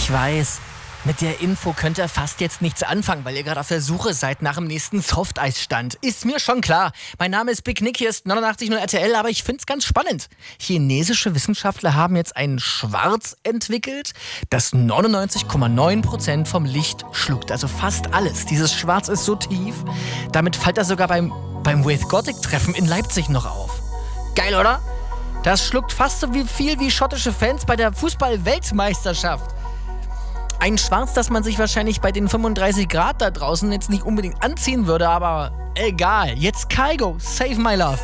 Ich weiß, mit der Info könnt ihr fast jetzt nichts anfangen, weil ihr gerade auf der Suche seid nach dem nächsten Softeisstand. Ist mir schon klar. Mein Name ist Big Nick, hier ist 89.0 RTL, aber ich find's ganz spannend. Chinesische Wissenschaftler haben jetzt ein Schwarz entwickelt, das 99,9% vom Licht schluckt. Also fast alles. Dieses Schwarz ist so tief, damit fällt er sogar beim Wraith Gothic-Treffen in Leipzig noch auf. Geil, oder? Das schluckt fast so viel wie schottische Fans bei der Fußball-Weltmeisterschaft. Ein Schwarz, das man sich wahrscheinlich bei den 35 Grad da draußen jetzt nicht unbedingt anziehen würde, aber egal. Jetzt Kygo, Save My Love.